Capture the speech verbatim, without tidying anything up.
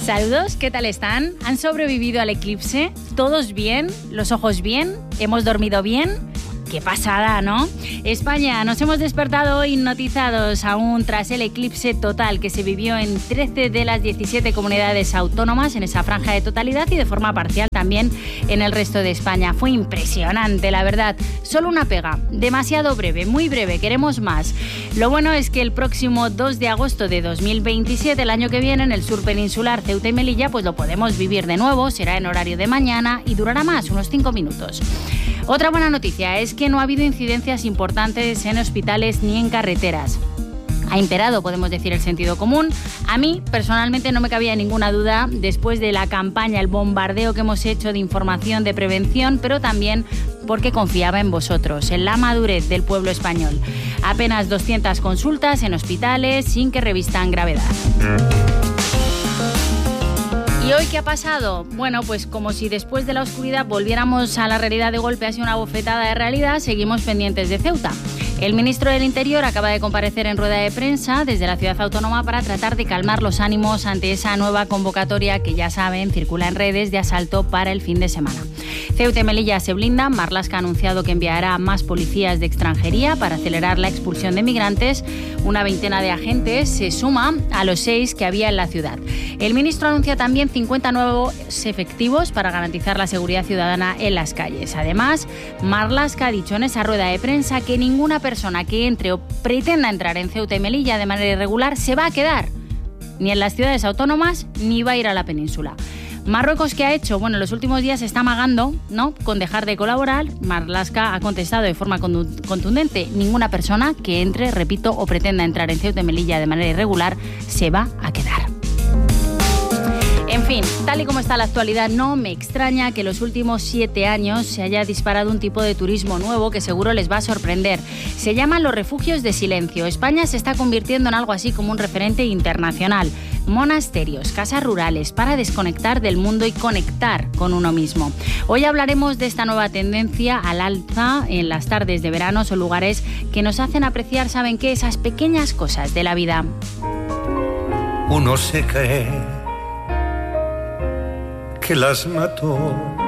Saludos, ¿qué tal están? ¿Han sobrevivido al eclipse? ¿Todos bien? ¿Los ojos bien? ¿Hemos dormido bien? ¡Qué pasada!, ¿no? España, nos hemos despertado hoy hipnotizados aún tras el eclipse total que se vivió en trece de las diecisiete comunidades autónomas en esa franja de totalidad y de forma parcial también en el resto de España. Fue impresionante, la verdad. Solo una pega, demasiado breve, muy breve, queremos más. Lo bueno es que el próximo dos de agosto de dos mil veintisiete, el año que viene, en el sur peninsular, Ceuta y Melilla, pues lo podemos vivir de nuevo, será en horario de mañana y durará más, unos cinco minutos. Otra buena noticia es que no ha habido incidencias importantes en hospitales ni en carreteras. Ha imperado, podemos decir, el sentido común. A mí, personalmente, no me cabía ninguna duda después de la campaña, el bombardeo que hemos hecho de información, de prevención, pero también porque confiaba en vosotros, en la madurez del pueblo español. Apenas doscientas consultas en hospitales sin que revistan gravedad. ¿Y hoy qué ha pasado? Bueno, pues como si después de la oscuridad volviéramos a la realidad de golpe, así una bofetada de realidad, seguimos pendientes de Ceuta. El ministro del Interior acaba de comparecer en rueda de prensa desde la ciudad autónoma para tratar de calmar los ánimos ante esa nueva convocatoria que, ya saben, circula en redes de asalto para el fin de semana. Ceuta y Melilla se blindan. Marlaska ha anunciado que enviará más policías de extranjería para acelerar la expulsión de migrantes. Una veintena de agentes se suma a los seis que había en la ciudad. El ministro anuncia también cincuenta nuevos efectivos para garantizar la seguridad ciudadana en las calles. Además, Marlaska ha dicho en esa rueda de prensa que ninguna persona que entre o pretenda entrar en Ceuta y Melilla de manera irregular se va a quedar ni en las ciudades autónomas ni va a ir a la península. Marruecos, ¿qué ha hecho? Bueno, en los últimos días se está amagando, ¿no?, con dejar de colaborar. Marlaska ha contestado de forma contundente: ninguna persona que entre, repito, o pretenda entrar en Ceuta y Melilla de manera irregular se va a quedar. En fin, tal y como está la actualidad, no me extraña que en los últimos siete años se haya disparado un tipo de turismo nuevo que seguro les va a sorprender. Se llaman los refugios de silencio. España se está convirtiendo en algo así como un referente internacional. Monasterios, casas rurales para desconectar del mundo y conectar con uno mismo. Hoy hablaremos de esta nueva tendencia al alza en las tardes de verano. Son lugares que nos hacen apreciar, ¿saben qué?, esas pequeñas cosas de la vida. Uno se cree que las mató